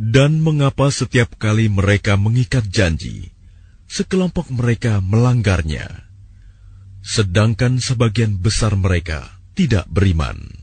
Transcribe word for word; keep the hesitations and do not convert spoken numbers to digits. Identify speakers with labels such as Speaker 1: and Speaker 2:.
Speaker 1: Dan mengapa setiap kali mereka mengikat janji, sekelompok mereka melanggarnya, sedangkan sebagian besar mereka tidak beriman?